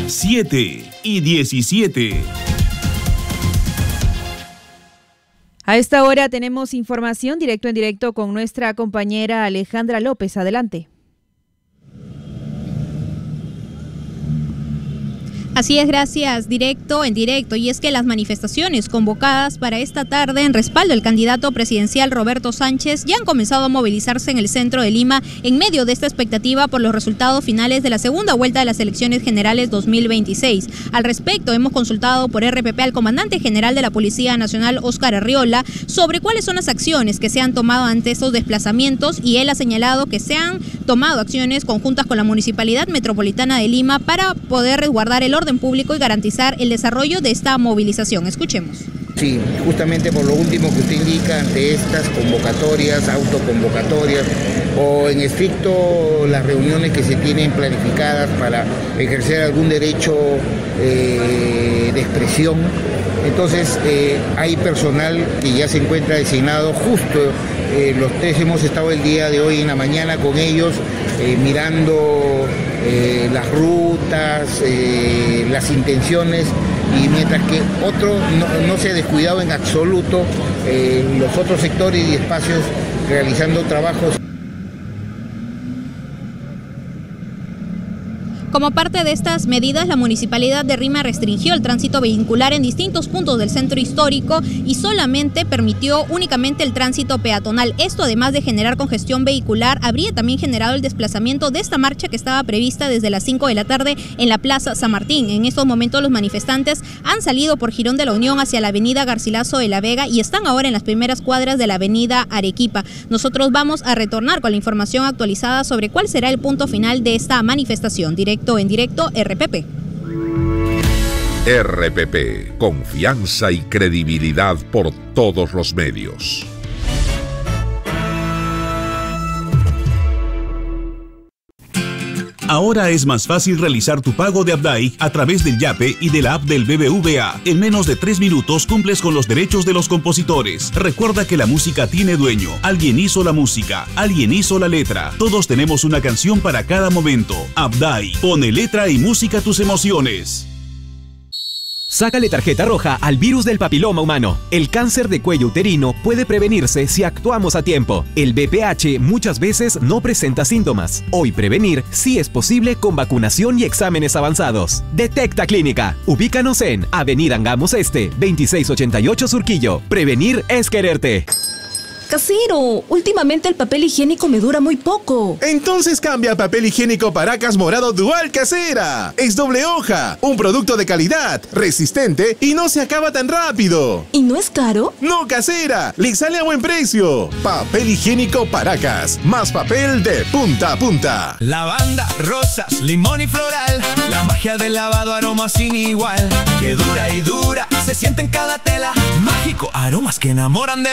7:17. A esta hora tenemos información directo en directo con nuestra compañera Alejandra López. Adelante. Así es, gracias. Directo en directo. Y es que las manifestaciones convocadas para esta tarde en respaldo al candidato presidencial Roberto Sánchez ya han comenzado a movilizarse en el centro de Lima en medio de esta expectativa por los resultados finales de la segunda vuelta de las elecciones generales 2026. Al respecto, hemos consultado por RPP al comandante general de la Policía Nacional, Óscar Arriola, sobre cuáles son las acciones que se han tomado ante estos desplazamientos, y él ha señalado que se han tomado acciones conjuntas con la Municipalidad Metropolitana de Lima para poder resguardar el orden público y garantizar el desarrollo de esta movilización. Escuchemos. Sí, justamente por lo último que usted indica, ante estas convocatorias, autoconvocatorias o en estricto las reuniones que se tienen planificadas para ejercer algún derecho de expresión, entonces hay personal que ya se encuentra designado justo, los tres hemos estado el día de hoy en la mañana con ellos mirando las rutas, las intenciones, y mientras que otro no se ha descuidado en absoluto los otros sectores y espacios realizando trabajos. Como parte de estas medidas, la Municipalidad de Lima restringió el tránsito vehicular en distintos puntos del centro histórico y solamente permitió únicamente el tránsito peatonal. Esto, además de generar congestión vehicular, habría también generado el desplazamiento de esta marcha que estaba prevista desde las 5 de la tarde en la Plaza San Martín. En estos momentos los manifestantes han salido por Girón de la Unión hacia la avenida Garcilaso de la Vega y están ahora en las primeras cuadras de la avenida Arequipa. Nosotros vamos a retornar con la información actualizada sobre cuál será el punto final de esta manifestación. En directo, RPP. RPP, confianza y credibilidad por todos los medios. Ahora es más fácil realizar tu pago de Abdai a través del Yape y de la app del BBVA. En menos de 3 minutos cumples con los derechos de los compositores. Recuerda que la música tiene dueño. Alguien hizo la música, alguien hizo la letra. Todos tenemos una canción para cada momento. Abdai, pone letra y música a tus emociones. Sácale tarjeta roja al virus del papiloma humano. El cáncer de cuello uterino puede prevenirse si actuamos a tiempo. El VPH muchas veces no presenta síntomas. Hoy prevenir sí es posible con vacunación y exámenes avanzados. Detecta Clínica. Ubícanos en Avenida Angamos Este, 2688 Surquillo. Prevenir es quererte. Casero, últimamente el papel higiénico me dura muy poco. Entonces cambia a papel higiénico Paracas Morado Dual Casera. Es doble hoja, un producto de calidad, resistente y no se acaba tan rápido. ¿Y no es caro? No, Casera, le sale a buen precio. Papel higiénico Paracas, más papel de punta a punta. Lavanda, rosas, limón y floral, la magia del lavado, aroma sin igual. Que dura y dura, se siente en cada tela. Mágico, aromas que enamoran de